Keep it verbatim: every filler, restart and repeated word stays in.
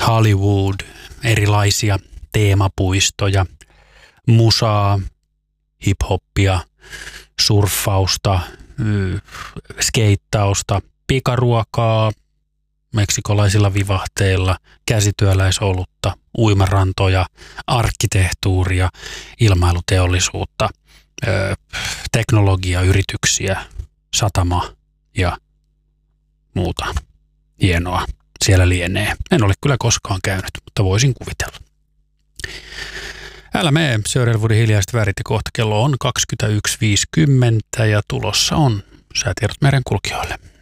Hollywood, erilaisia teemapuistoja, musaa, hip-hoppia, surffausta, skeittausta, pikaruokaa, meksikolaisilla vivahteilla, käsityöläisolutta, uimarantoja, arkkitehtuuria, ilmailuteollisuutta, teknologiayrityksiä, satama ja muuta hienoa siellä lienee. En ole kyllä koskaan käynyt, mutta voisin kuvitella. Älä mene, Sörjelvuodin hiljaiset värit, kohta kello on kaksikymmentäyksi viisikymmentä ja tulossa on säätiedot merenkulkijoille.